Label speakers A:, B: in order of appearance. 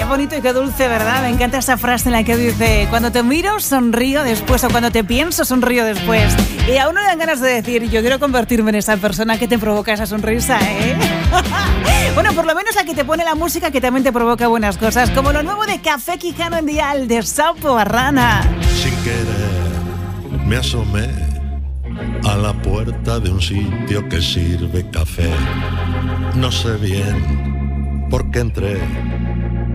A: bonito y qué dulce, ¿verdad? Me encanta esa frase en la que dice: cuando te miro, sonrío después, o cuando te pienso, sonrío después. Y a uno le dan ganas de decir: yo quiero convertirme en esa persona que te provoca esa sonrisa, ¿eh? Bueno, por lo menos la que te pone la música que también te provoca buenas cosas, como lo nuevo de Café Quijano en Dial, de Sapo Arrana.
B: Sin querer me asomé a la puerta de un sitio que sirve café. No sé bien por qué entré,